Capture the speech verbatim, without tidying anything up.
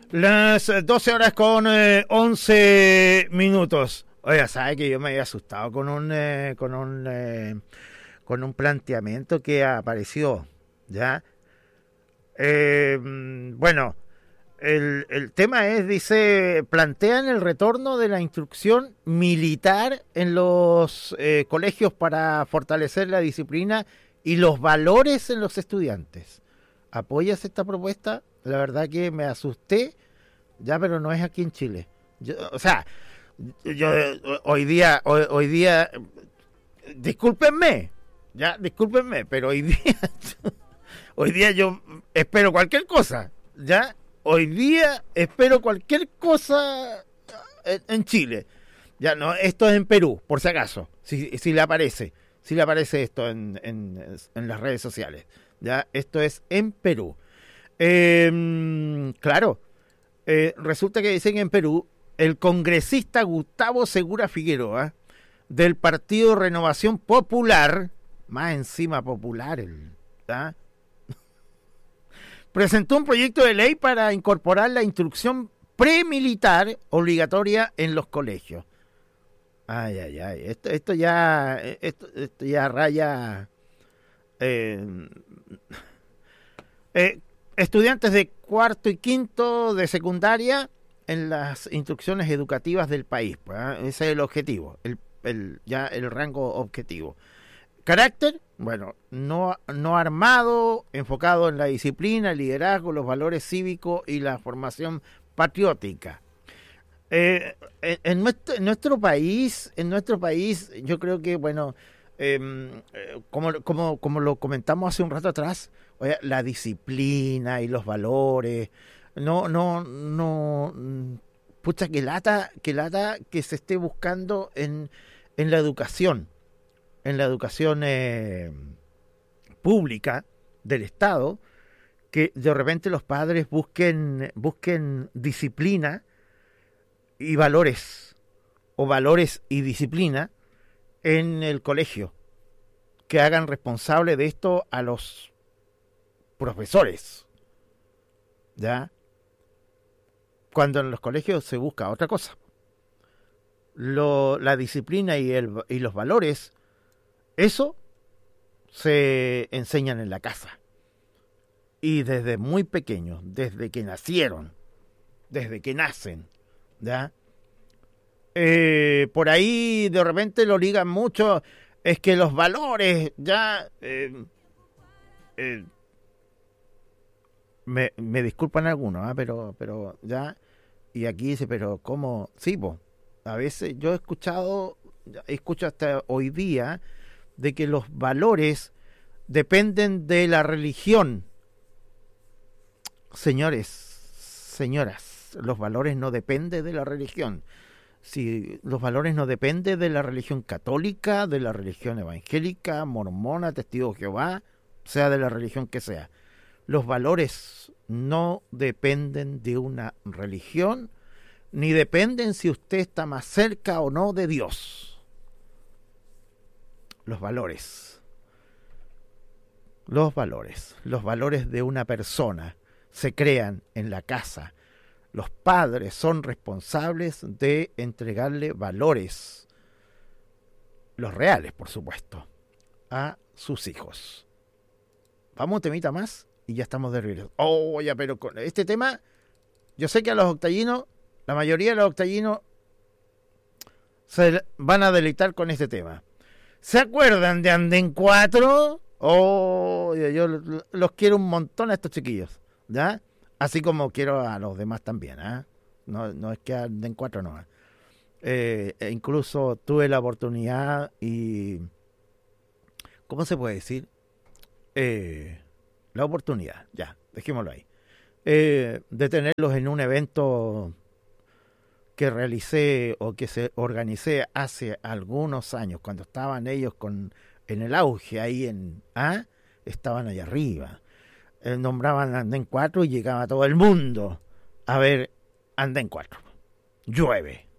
Las doce horas con eh, once minutos. Oiga, ¿sabe que yo me había asustado con un eh, con un eh, con un planteamiento que apareció? ¿Ya? Eh, bueno, el, el tema es, dice, plantean el retorno de la instrucción militar en los eh, colegios para fortalecer la disciplina y los valores en los estudiantes. ¿Apoyas esta propuesta? La verdad que me asusté, ya, pero no es aquí en Chile. Yo, o sea, yo hoy día, hoy, hoy día, discúlpenme, ya, discúlpenme, pero hoy día, hoy día yo espero cualquier cosa, ya, hoy día espero cualquier cosa en, en Chile. Ya, no, esto es en Perú, por si acaso, si, si le aparece, si le aparece esto en, en, en las redes sociales, ya, esto es en Perú. Eh, claro, eh, resulta que dicen que en Perú el congresista Gustavo Segura Figueroa del Partido Renovación Popular, más encima popular, el, ¿ah? presentó un proyecto de ley para incorporar la instrucción premilitar obligatoria en los colegios. Ay, ay, ay, esto, esto ya, esto, esto ya raya. Eh, eh, Estudiantes de cuarto y quinto de secundaria en las instrucciones educativas del país, pues, ¿eh? Ese es el objetivo, el, el, ya el rango objetivo. Carácter, bueno, no, no armado, enfocado en la disciplina, el liderazgo, los valores cívicos y la formación patriótica. Eh, en, en, nuestro, en nuestro país, en nuestro país, yo creo que, bueno, eh, como, como, como lo comentamos hace un rato atrás, oye, la disciplina y los valores, no, no, no, pucha, que lata, que lata que se esté buscando en, en la educación, en la educación eh, pública del Estado, que de repente los padres busquen, busquen disciplina y valores, o valores y disciplina en el colegio, que hagan responsable de esto a los profesores, ¿ya? Cuando en los colegios se busca otra cosa. Lo, la disciplina y, el, y los valores, eso se enseñan en la casa. Y desde muy pequeños, desde que nacieron, desde que nacen, ¿ya? Eh, por ahí de repente lo ligan mucho, es que los valores, ya... Eh, eh, Me, me disculpan algunos, ¿eh? pero pero ya, y aquí dice, pero ¿cómo? Sí, pues, a veces yo he escuchado, escucho hasta hoy día, de que los valores dependen de la religión. Señores, señoras, los valores no dependen de la religión. Si los valores no dependen de la religión católica, de la religión evangélica, mormona, testigo de Jehová, sea de la religión que sea. Los valores no dependen de una religión, ni dependen si usted está más cerca o no de Dios. Los valores. Los valores. Los valores de una persona se crean en la casa. Los padres son responsables de entregarle valores, los reales, por supuesto, a sus hijos. Vamos un temita más. Y ya estamos de regreso. Oh, ya, pero con este tema, yo sé que a los octallinos, la mayoría de los octallinos se van a deleitar con este tema. ¿Se acuerdan de Anden cuatro? Oh, yo, yo los quiero un montón a estos chiquillos, ¿ya? Así como quiero a los demás también, ¿eh? No, no es que Anden cuatro no. Eh, e incluso tuve la oportunidad y... ¿Cómo se puede decir? Eh... La oportunidad, ya, dejémoslo ahí, eh, de tenerlos en un evento que realicé o que se organicé hace algunos años, cuando estaban ellos con en el auge ahí en ¿ah? Estaban allá arriba, eh, nombraban Anden cuatro y llegaba todo el mundo a ver Anden cuatro. Llueve,